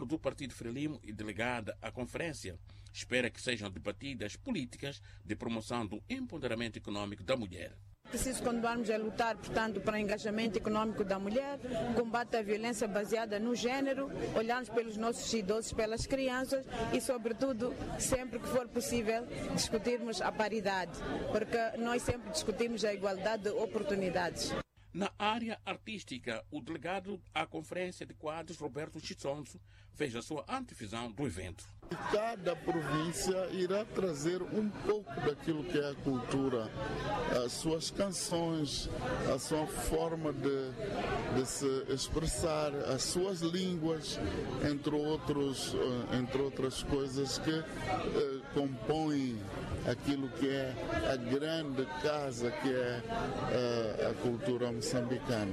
do Partido Frelimo e delegada à conferência, espera que sejam debatidas políticas de promoção do empoderamento econômico da mulher. Preciso continuarmos a lutar, portanto, para o engajamento econômico da mulher, combate à violência baseada no género, olharmos pelos nossos idosos, pelas crianças e, sobretudo, sempre que for possível, discutirmos a paridade, porque nós sempre discutimos a igualdade de oportunidades. Na área artística, o delegado à Conferência de Quadros, Roberto Chitsonso, fez a sua antevisão do evento. Cada província irá trazer um pouco daquilo que é a cultura, as suas canções, a sua forma de se expressar, as suas línguas, entre outras coisas que compõem aquilo que é a grande casa que é a cultura moçambicana.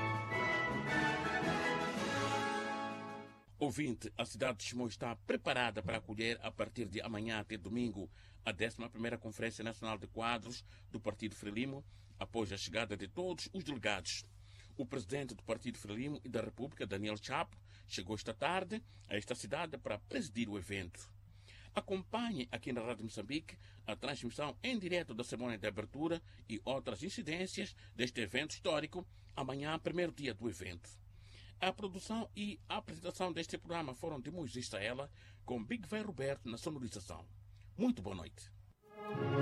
Ouvinte, a cidade de Chimoio está preparada para acolher, a partir de amanhã até domingo, a 11ª Conferência Nacional de Quadros do Partido Frelimo, após a chegada de todos os delegados. O presidente do Partido Frelimo e da República, Daniel Chapo, chegou esta tarde a esta cidade para presidir o evento. Acompanhe aqui na Rádio Moçambique a transmissão em direto da cerimônia de abertura e outras incidências deste evento histórico, amanhã, primeiro dia do evento. A produção e a apresentação deste programa foram de Moisés Saela, com Big Vai Roberto na sonorização. Muito boa noite.